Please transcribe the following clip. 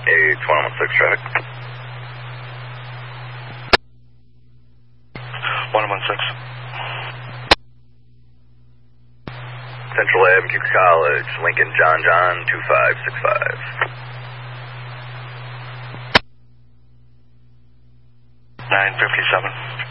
A2116 traffic. 116. Central Ave, Buca College, Lincoln, John, 2565. 957.